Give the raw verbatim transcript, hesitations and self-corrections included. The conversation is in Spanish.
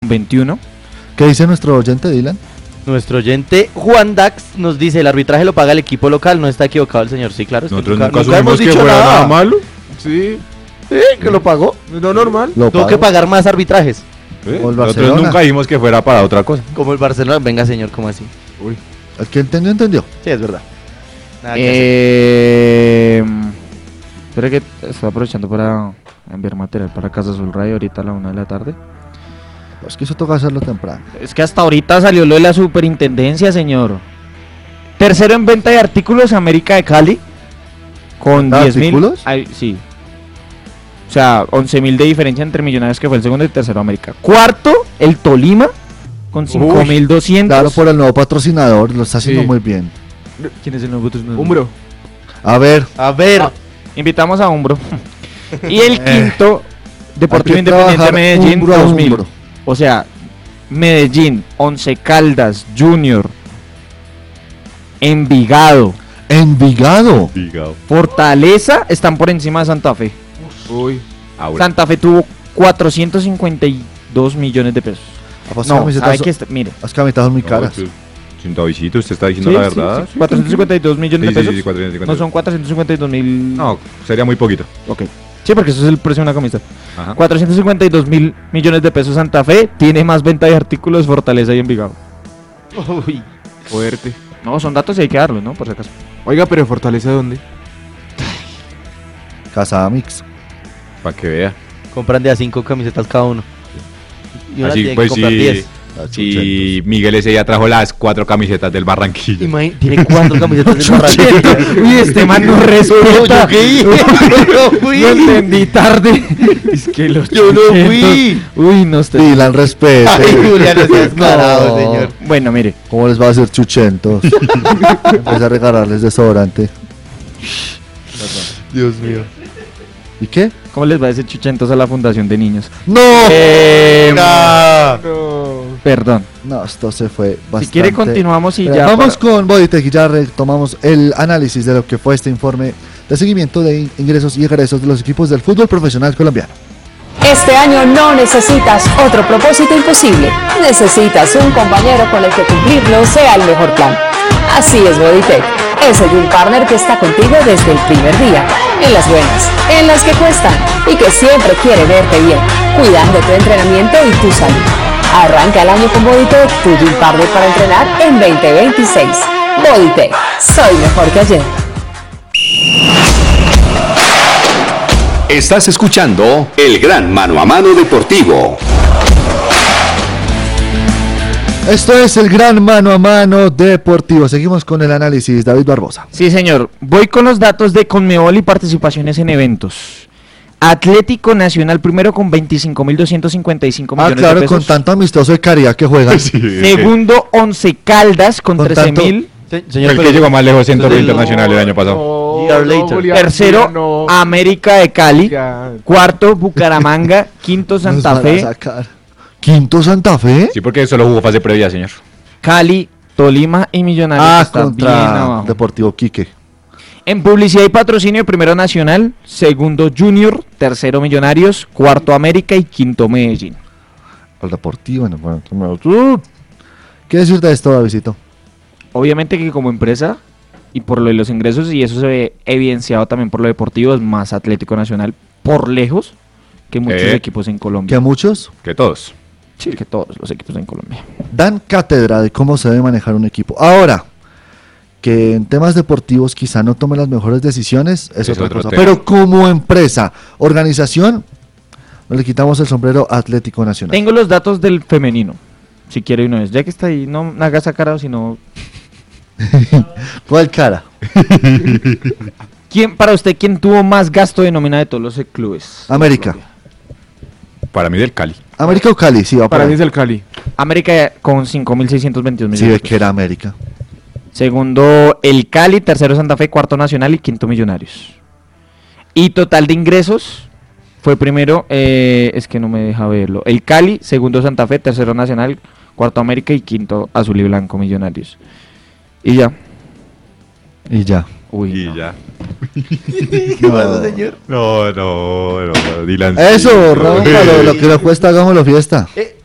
veintiuno. ¿Qué dice nuestro oyente, Dylan? Nuestro oyente Juan Dax nos dice, el arbitraje lo paga el equipo local, no está equivocado el señor. Sí, claro. Es Nosotros que nunca, nunca, nunca hemos supimos dicho que fuera nada. nada malo. Sí, ¿Eh? ¿Que lo pagó? no normal. Lo Tuvo pago. que pagar más arbitrajes. ¿Eh? O el Nosotros Barcelona. nunca dijimos que fuera para otra cosa. Como el Barcelona. Venga, señor, ¿cómo así? Uy. El que entendió, entendió. Sí, es verdad. Nada que hacer. Eh, espera que estoy aprovechando para enviar material para Casa Azul Radio ahorita a la una de la tarde. Es que eso toca hacerlo temprano. Es que hasta ahorita salió lo de la superintendencia, señor. Tercero en venta de artículos, América de Cali. Con ¿De diez mil. artículos? Sí. O sea, once mil de diferencia entre Millonarios, que fue el segundo y tercero América. Cuarto, el Tolima. Con cinco mil doscientos. Claro, por el nuevo patrocinador, lo está haciendo Sí. muy bien. ¿Quién es el nuevo patrocinador? Umbro. A ver, A ver. Ah, invitamos a Umbro. Y el quinto, Deportivo hay que Independiente trabajar Medellín, hombro a dos mil. hombro. O sea, Medellín, Once Caldas, Junior, Envigado, Envigado. Digado. Fortaleza están por encima de Santa Fe. Uy. Ahora. Santa Fe tuvo cuatrocientos cincuenta y dos millones de pesos. Las No, camisetas sabe son- que está- mire. las camisetas son muy caras. Sin Davidito, usted está diciendo Sí, la sí, verdad. sí, cuatrocientos cincuenta y dos millones Sí, de sí, pesos. sí, cuatrocientos cincuenta. No son cuatrocientos cincuenta y dos mil. No, sería muy poquito. Ok. Sí, porque eso es el precio de una camiseta. Ajá. cuatrocientos cincuenta y dos mil millones de pesos Santa Fe tiene más venta de artículos Fortaleza y Envigado. Uy. Fuerte. No, son datos y hay que darlos, ¿no? Por si acaso. Oiga, pero Fortaleza, ¿dónde? Casa Mix. Para que vea. Compran de a cinco camisetas cada uno. Y una Así tiene que pues comprar sí. diez. Si Miguel ese día trajo las cuatro camisetas del Barranquilla. Imagín- tiene cuatro camisetas de Barranquilla. Uy, este man no respeta. Yo qué hice, yo no fui. Lo entendí tarde. Es que los Yo no chuchetos- fui. Uy, no estoy. Dylan, respete. Ay, Julián, no seas descarado, No. señor. Bueno, mire. ¿Cómo les va a hacer chuchentos? Empieza a regalarles desodorante. Dios mío. ¿Y qué? ¿Cómo les va a decir chuchentos a la Fundación de Niños? ¡No! Eh, No. perdón. No, esto se fue bastante. Si quiere continuamos y Pero ya. Vamos para- con Bodytech y ya retomamos el análisis de lo que fue este informe de seguimiento de in- ingresos y egresos de los equipos del fútbol profesional colombiano. Este año no necesitas otro propósito imposible. Necesitas un compañero con el que cumplirlo sea el mejor plan. Así es Bodytech, ese Gym Partner que está contigo desde el primer día, en las buenas, en las que cuestan y que siempre quiere verte bien, cuidando tu entrenamiento y tu salud. Arranca el año con Bodytech, tu Gym Partner para entrenar en veinte veintiséis. Bodytech, soy mejor que ayer. Estás escuchando el Gran Mano a Mano Deportivo. Esto es el gran mano a mano deportivo. Seguimos con el análisis, David Barbosa. Sí, señor. Voy con los datos de Conmebol y participaciones en eventos. Atlético Nacional primero con veinticinco mil doscientos cincuenta y cinco Ah, millones claro, de pesos. con tanto amistoso de caridad que juegan. Segundo, Once Caldas con, Con trece tanto- mil. Se- Fue Señor, el que pero- llegó más lejos en torneo Entonces, internacional el año pasado. No, Year no, later. Julián, Tercero, Julián, no. América de Cali. Ya. Cuarto, Bucaramanga. Quinto, Nos Santa van a Fe. sacar. ¿Quinto Santa Fe? Sí, porque solo jugó fase previa, señor. Cali, Tolima y Millonarios. Ah, está bien contra abajo. Deportivo Quique. En publicidad y patrocinio, primero Nacional, segundo Junior, tercero Millonarios, cuarto América y quinto Medellín. Al Deportivo. Bueno, bueno, bueno. ¿Qué decir de esto, Davidito? Obviamente que como empresa y por lo de los ingresos, y eso se ve evidenciado también por lo deportivo, es más Atlético Nacional por lejos que muchos Eh. equipos en Colombia. Que muchos Que todos. Sí, que todos los equipos en Colombia. dan cátedra de cómo se debe manejar un equipo. Ahora, que en temas deportivos quizá no tome las mejores decisiones, es, Es otra otro cosa. tema. Pero como empresa, organización, no le quitamos el sombrero a Atlético Nacional. Tengo los datos del femenino, si quiere una vez. Ya que está ahí, no haga esa cara, sino... ¿Cuál cara? ¿Quién, para usted, quién tuvo más gasto de nómina de todos los clubes? América. Para mí del Cali. ¿América o Cali? Sí, va Para para mí es el Cali. América con cinco mil seiscientos veintidós Sí, millones. de de que pesos. era América. Segundo, el Cali. Tercero, Santa Fe. Cuarto, Nacional. Y quinto, Millonarios. Y total de ingresos fue primero, eh, es que no me deja verlo. El Cali, segundo, Santa Fe. Tercero, Nacional. Cuarto, América. Y quinto, Azul y Blanco, Millonarios. Y ya. Y ya. Uy, Y no. ya. ¿Qué pasa, señor? No, no, no, Dylan. Eso, sí, no. rómpalo, lo que le cuesta, hagámoslo fiesta. Eh,